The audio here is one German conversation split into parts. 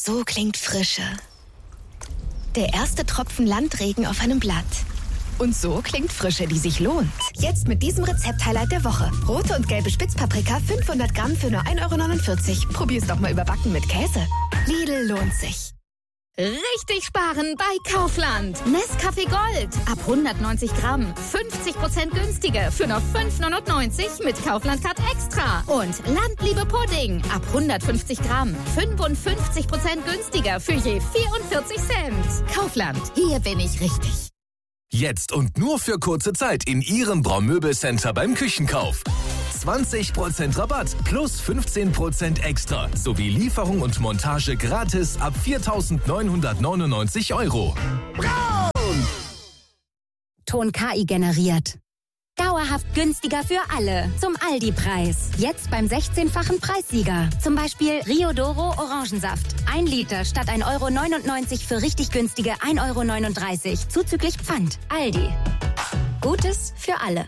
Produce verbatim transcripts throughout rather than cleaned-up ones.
So klingt Frische. Der erste Tropfen Landregen auf einem Blatt. Und so klingt Frische, die sich lohnt. Jetzt mit diesem Rezept-Highlight der Woche. Rote und gelbe Spitzpaprika, fünfhundert Gramm für nur ein Euro neunundvierzig. Probier's doch mal überbacken mit Käse. Lidl lohnt sich. Richtig sparen bei Kaufland. Nescafé Gold. Ab hundertneunzig Gramm. fünfzig Prozent günstiger für nur fünf neunundneunzig mit Kaufland-Card Extra. Und Landliebe Pudding. Ab hundertfünfzig Gramm. fünfundfünfzig Prozent günstiger für je vierundvierzig Cent. Kaufland. Hier bin ich richtig. Jetzt und nur für kurze Zeit in Ihrem Braumöbelcenter beim Küchenkauf. zwanzig Prozent Rabatt plus fünfzehn Prozent extra sowie Lieferung und Montage gratis ab viertausendneunhundertneunundneunzig Euro. Braun! Ton K I generiert. Dauerhaft günstiger für alle. Zum Aldi-Preis. Jetzt beim sechzehnfachen Preissieger. Zum Beispiel Rio Doro Orangensaft. Ein Liter statt ein Euro neunundneunzig für richtig günstige ein Euro neununddreißig. Zuzüglich Pfand. Aldi. Gutes für alle.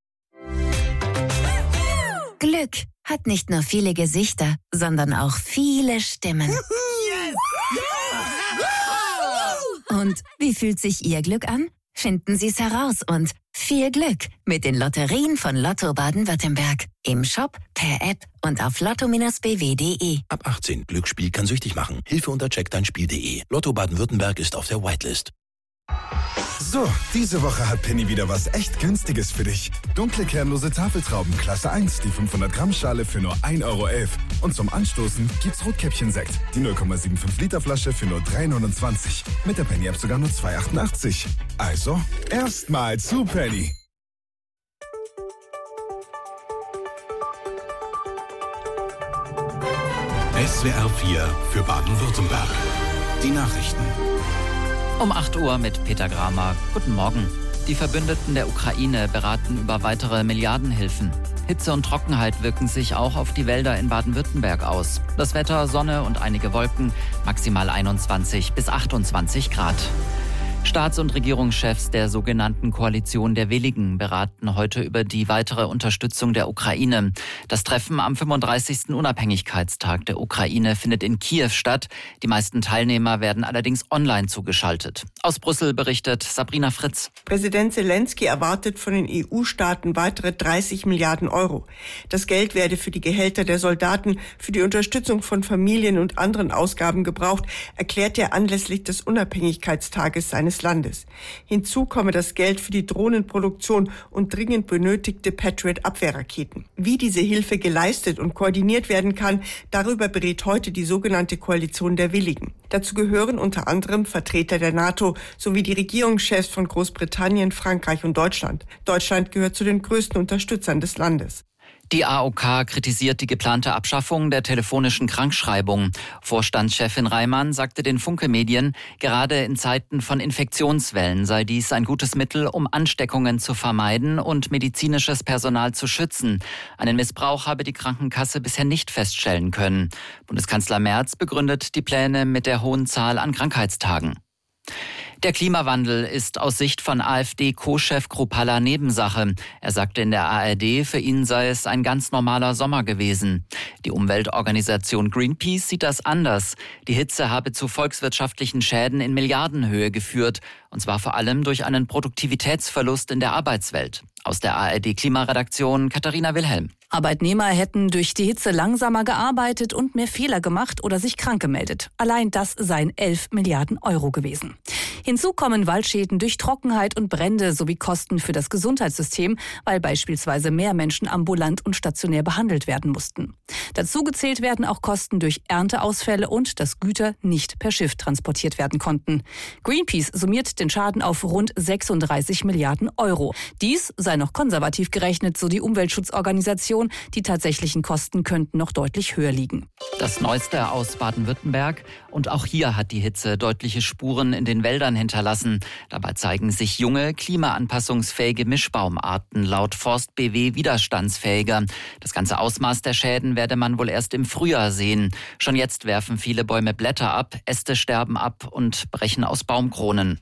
Glück hat nicht nur viele Gesichter, sondern auch viele Stimmen. Und wie fühlt sich Ihr Glück an? Finden Sie es heraus und viel Glück mit den Lotterien von Lotto Baden-Württemberg. Im Shop, per App und auf lotto Bindestrich b w punkt d e. Ab achtzehn. Glücksspiel kann süchtig machen. Hilfe unter check dein spiel punkt d e. Lotto Baden-Württemberg ist auf der Whitelist. So, diese Woche hat Penny wieder was echt Günstiges für dich. Dunkle kernlose Tafeltrauben Klasse eins, die fünfhundert Gramm Schale für nur ein Euro elf. Und zum Anstoßen gibt's Rotkäppchen-Sekt, die null Komma fünfundsiebzig Liter Flasche für nur drei neunundzwanzig. Mit der Penny-App sogar nur zwei achtundachtzig. Also, erstmal zu Penny. S W R vier für Baden-Württemberg. Die Nachrichten. Um acht Uhr mit Peter Gramer. Guten Morgen. Die Verbündeten der Ukraine beraten über weitere Milliardenhilfen. Hitze und Trockenheit wirken sich auch auf die Wälder in Baden-Württemberg aus. Das Wetter, Sonne und einige Wolken, maximal einundzwanzig bis achtundzwanzig Grad. Staats- und Regierungschefs der sogenannten Koalition der Willigen beraten heute über die weitere Unterstützung der Ukraine. Das Treffen am fünfunddreißigsten Unabhängigkeitstag der Ukraine findet in Kiew statt. Die meisten Teilnehmer werden allerdings online zugeschaltet. Aus Brüssel berichtet Sabrina Fritz. Präsident Zelensky erwartet von den E U-Staaten weitere dreißig Milliarden Euro. Das Geld werde für die Gehälter der Soldaten, für die Unterstützung von Familien und anderen Ausgaben gebraucht, erklärt er anlässlich des Unabhängigkeitstages seines Landes. Hinzu komme das Geld für die Drohnenproduktion und dringend benötigte Patriot-Abwehrraketen. Wie diese Hilfe geleistet und koordiniert werden kann, darüber berät heute die sogenannte Koalition der Willigen. Dazu gehören unter anderem Vertreter der NATO sowie die Regierungschefs von Großbritannien, Frankreich und Deutschland. Deutschland gehört zu den größten Unterstützern des Landes. Die A O K kritisiert die geplante Abschaffung der telefonischen Krankschreibung. Vorstandschefin Reimann sagte den Funke-Medien, gerade in Zeiten von Infektionswellen sei dies ein gutes Mittel, um Ansteckungen zu vermeiden und medizinisches Personal zu schützen. Einen Missbrauch habe die Krankenkasse bisher nicht feststellen können. Bundeskanzler Merz begründet die Pläne mit der hohen Zahl an Krankheitstagen. Der Klimawandel ist aus Sicht von AfD-Co-Chef Kruppalla Nebensache. Er sagte in der A R D, für ihn sei es ein ganz normaler Sommer gewesen. Die Umweltorganisation Greenpeace sieht das anders. Die Hitze habe zu volkswirtschaftlichen Schäden in Milliardenhöhe geführt, und zwar vor allem durch einen Produktivitätsverlust in der Arbeitswelt. Aus der A R D-Klimaredaktion Katharina Wilhelm. Arbeitnehmer hätten durch die Hitze langsamer gearbeitet und mehr Fehler gemacht oder sich krank gemeldet. Allein das seien elf Milliarden Euro gewesen. Hinzu kommen Waldschäden durch Trockenheit und Brände sowie Kosten für das Gesundheitssystem, weil beispielsweise mehr Menschen ambulant und stationär behandelt werden mussten. Dazu gezählt werden auch Kosten durch Ernteausfälle und dass Güter nicht per Schiff transportiert werden konnten. Greenpeace summiert den Schaden auf rund sechsunddreißig Milliarden Euro. Dies sei noch konservativ gerechnet, so die Umweltschutzorganisation. Die tatsächlichen Kosten könnten noch deutlich höher liegen. Das Neueste aus Baden-Württemberg. Und auch hier hat die Hitze deutliche Spuren in den Wäldern hinterlassen. Dabei zeigen sich junge, klimaanpassungsfähige Mischbaumarten laut Forst B W widerstandsfähiger. Das ganze Ausmaß der Schäden werde man wohl erst im Frühjahr sehen. Schon jetzt werfen viele Bäume Blätter ab, Äste sterben ab und brechen aus Baumkronen.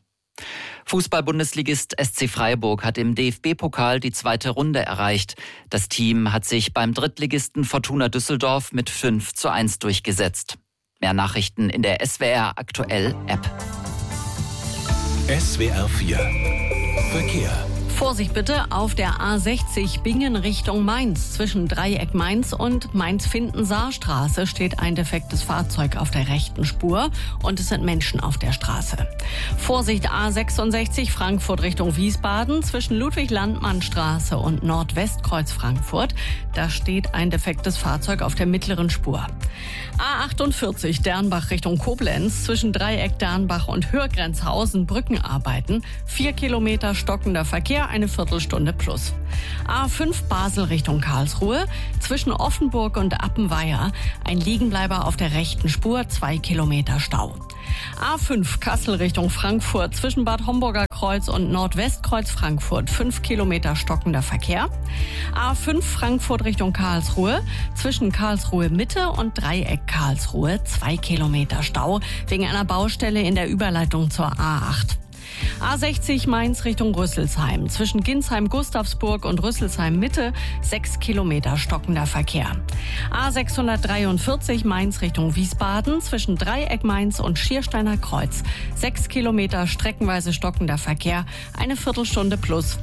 Fußball-Bundesligist S C Freiburg hat im D F B-Pokal die zweite Runde erreicht. Das Team hat sich beim Drittligisten Fortuna Düsseldorf mit fünf zu eins durchgesetzt. Mehr Nachrichten in der S W R Aktuell App. S W R vier Verkehr. Vorsicht bitte auf der A sechzig Bingen Richtung Mainz. Zwischen Dreieck Mainz und Mainz-Findensaarstraße steht ein defektes Fahrzeug auf der rechten Spur und es sind Menschen auf der Straße. Vorsicht A sechsundsechzig Frankfurt Richtung Wiesbaden. Zwischen Ludwig-Landmann-Straße und Nordwestkreuz Frankfurt. Da steht ein defektes Fahrzeug auf der mittleren Spur. A achtundvierzig Dernbach Richtung Koblenz. Zwischen Dreieck Dernbach und Hürgrenzhausen Brückenarbeiten. Vier Kilometer stockender Verkehr. Eine Viertelstunde plus. A fünf Basel Richtung Karlsruhe. Zwischen Offenburg und Appenweier ein Liegenbleiber auf der rechten Spur, zwei Kilometer Stau. A fünf Kassel Richtung Frankfurt. Zwischen Bad Homburger Kreuz und Nordwestkreuz Frankfurt fünf Kilometer stockender Verkehr. A fünf Frankfurt Richtung Karlsruhe. Zwischen Karlsruhe Mitte und Dreieck Karlsruhe zwei Kilometer Stau wegen einer Baustelle in der Überleitung zur A acht. A sechzig Mainz Richtung Rüsselsheim. Zwischen Ginsheim-Gustavsburg und Rüsselsheim-Mitte sechs Kilometer stockender Verkehr. A sechshundertdreiundvierzig Mainz Richtung Wiesbaden. Zwischen Dreieck Mainz und Schiersteiner Kreuz sechs Kilometer streckenweise stockender Verkehr. Eine Viertelstunde plus.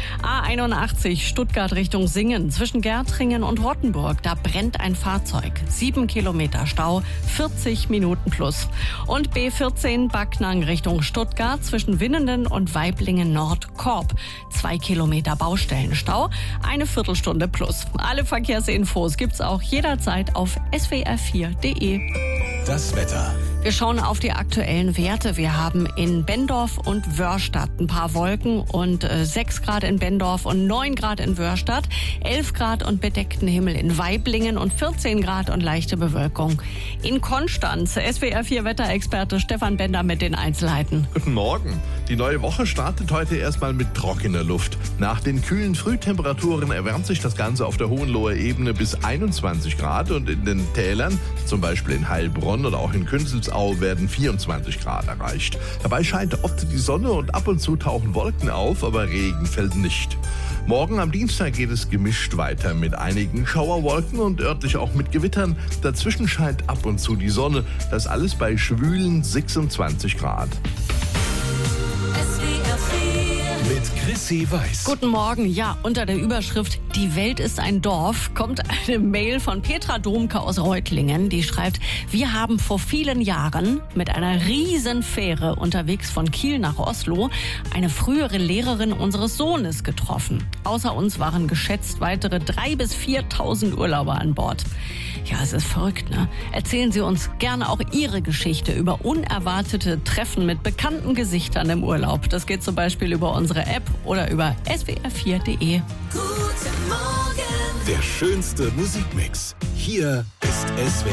A einundachtzig Stuttgart Richtung Singen. Zwischen Gärtringen und Rottenburg. Da brennt ein Fahrzeug. sieben Kilometer Stau, vierzig Minuten plus. Und B vierzehn Backnang Richtung Stuttgart. Zwischen Winnenden und Weiblingen Nord Korb. Zwei Kilometer Baustellenstau, eine Viertelstunde plus. Alle Verkehrsinfos gibt's auch jederzeit auf S W R vier punkt de. Das Wetter. Wir schauen auf die aktuellen Werte. Wir haben in Benndorf und Wörstadt ein paar Wolken und äh, sechs Grad in Benndorf und neun Grad in Wörstadt, elf Grad und bedeckten Himmel in Waiblingen und vierzehn Grad und leichte Bewölkung in Konstanz. S W R vier Wetterexperte Stefan Bender mit den Einzelheiten. Guten Morgen. Die neue Woche startet heute erstmal mit trockener Luft. Nach den kühlen Frühtemperaturen erwärmt sich das Ganze auf der Hohenloher Ebene bis einundzwanzig Grad und in den Tälern, zum Beispiel in Heilbronn oder auch in Künzelsau, werden vierundzwanzig Grad erreicht. Dabei scheint oft die Sonne und ab und zu tauchen Wolken auf, aber Regen fällt nicht. Morgen am Dienstag geht es gemischt weiter mit einigen Schauerwolken und örtlich auch mit Gewittern. Dazwischen scheint ab und zu die Sonne. Das alles bei schwülen sechsundzwanzig Grad. Mit Chrissy Weiß. Guten Morgen. Ja, unter der Überschrift Die Welt ist ein Dorf kommt eine Mail von Petra Domke aus Reutlingen, die schreibt: Wir haben vor vielen Jahren mit einer riesen Fähre unterwegs von Kiel nach Oslo eine frühere Lehrerin unseres Sohnes getroffen. Außer uns waren geschätzt weitere drei bis viertausend Urlauber an Bord. Ja, es ist verrückt, ne? Erzählen Sie uns gerne auch Ihre Geschichte über unerwartete Treffen mit bekannten Gesichtern im Urlaub. Das geht zum Beispiel über unsere App oder über S W R vier punkt de. Guten Morgen. Der schönste Musikmix. Hier ist S W R